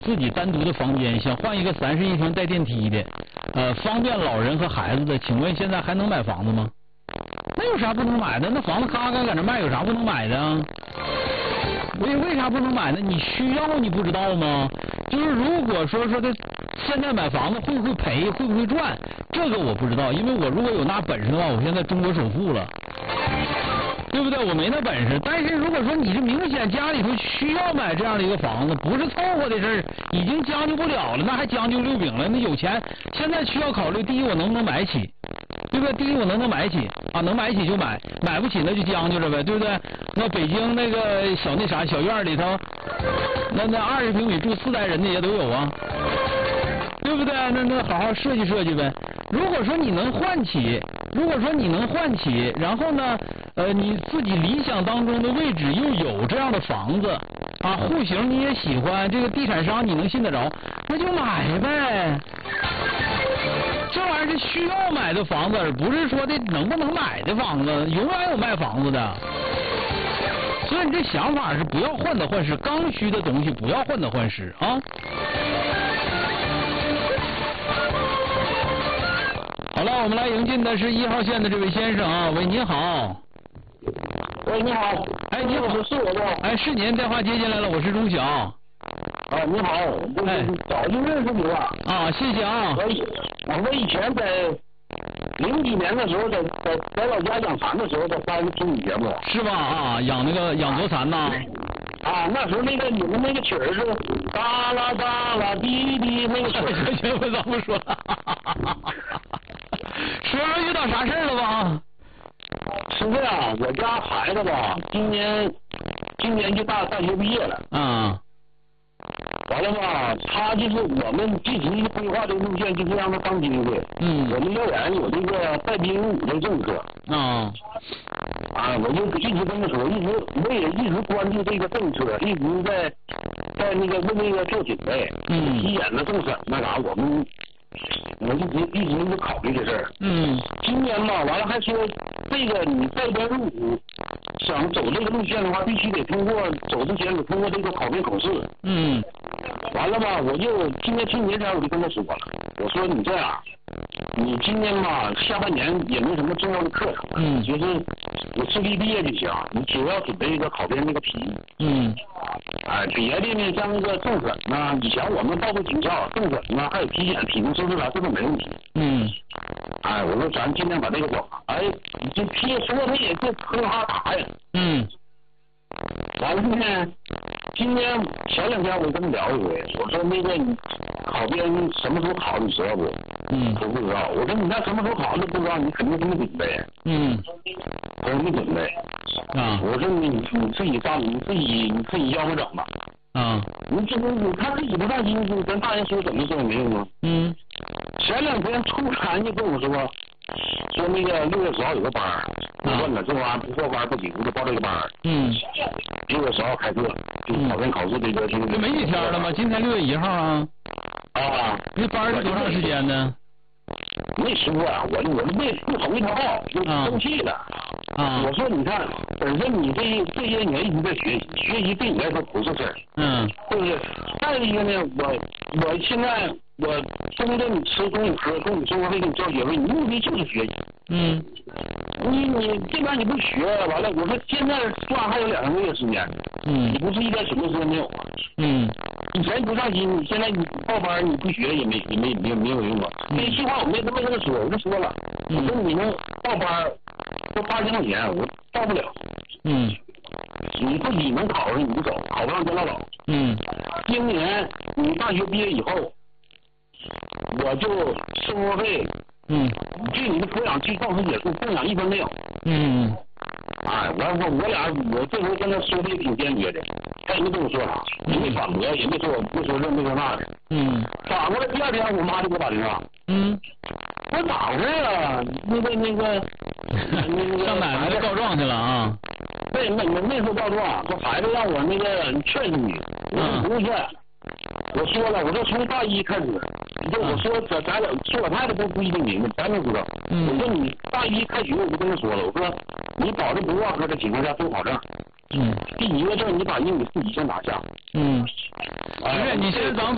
自己单独的房间，想换一个31层带电梯的，方便老人和孩子的，请问现在还能买房子吗？那有啥不能买的？那房子咔咔搁那卖，有啥不能买的？为啥不能买呢？你需要你不知道吗？就是如果说的现在买房子会不会赔，会不会赚，这个我不知道，因为我如果有那本事的话，我现在中国首富了。对不对？我没那本事，但是如果说你是明显家里头需要买这样的一个房子，不是凑合的事儿，已经将就不了了，那还将就六饼了？那有钱，现在需要考虑，第一我能不能买起，对不对？第一我能不能买起啊？能买起就买，买不起那就将就着呗，对不对？那北京那个小院里头，那20平米住4代人的也都有啊，对不对？那好好设计设计呗。如果说你能换起，然后呢，你自己理想当中的位置又有这样的房子啊，户型你也喜欢，这个地产商你能信得着，那就买呗。这玩意儿是需要买的房子，而不是说的能不能买的房子，永远有卖房子的。所以你这想法是不要患得患失，刚需的东西不要患得患失啊。好了，我们来迎进的是1号线的这位先生啊，喂，您好。 喂，你好。 哎，你好， 是我的。 哎，是您，电话接进来了，我是钟晓。 啊，你好，我早就认识你了。 啊，谢谢啊。 我以前在00几年的时候，在老家养蚕的时候，在3听你节目。 是吧？啊，养左蚕呐。 啊，那时候你们那个曲儿是哒啦哒啦滴滴那个曲儿。 行，我早不说了。说说遇到啥事儿了吧？ 是这样，我家孩子吧，今年就大学毕业了。 啊。 完了吧，他就是我们具体规划这个路线，就是让他当兵的。我们幼儿园有这个带兵入伍的政策。 啊， 我就具体跟他说，我也一直关注这个政策，一直在那个为那个做准备。体检的政策那啥，我一直就考虑这事儿。今年嘛，完了还说这个你带兵入伍，想走这个路线的话，必须得走之前得通过这个考编口试。完了吧，我就今年春节前我就跟他说了，我说你这样，你今年嘛下半年也没什么重要的课程，就是你顺利毕业就行，你只要准备一个考编那个题。别的呢，像那个政审呐，以前我们报过警校，政审呐，还有体检、体能测试啥，这都没问题。我说咱尽量把这个走。你这说他也就呵哈答呀。完了呢，今天前2天我跟他聊一回，我说那个你考编什么时候考你知道不？他不知道。我说你那什么时候考都不知道，你肯定这么准备。他说没准备。我说你自己要么整吧。他自己不上心，就跟大人说怎么说也没用啊。前2天突然就跟我说那个6月10号有个班儿，我问了，这玩意儿不报班不行，我就报这个班儿。6月10号开课，就是考编考试这个。这没几天了吗？今天6月1号啊。这班是多长时间呢？ 没说啊，我没不同意他报，就生气了。我说你看，本身你这些年一直在学习对你来说不是事儿。对不对？再一个呢，我现在我供着你吃供你喝供你生活费给你交学费，你目的就是学习。你这边你不学完了，我说现在算还有2、3个月时间。你不是一点准备时间没有啊？以前不上心，你现在你报班你不学也没有用啊。这句话我没跟他说，我就说了，我说你们报班都8000块钱，我报不了。你自己能考上你就走，考不上就拉倒。今年你大学毕业以后，我就生活费，据你的抚养期到此结束，供养1分没有。我这回跟他说的也挺坚决的，他也没跟我说啥，也没反驳，也没说这没说那的。反过来第2天我妈就给我打电话。我咋回事啊？那个上奶奶告状去了啊？ 对，没说告状，说孩子让我那个劝你，我说不用劝。我说了，我说从大1开始，我说咱俩说我太太不一定明白，咱都知道。我说你大1开学我就跟他说了，我说你保证不挂科的情况下做考证。第1个证你把英语自己先拿下。 不是，你现在咱们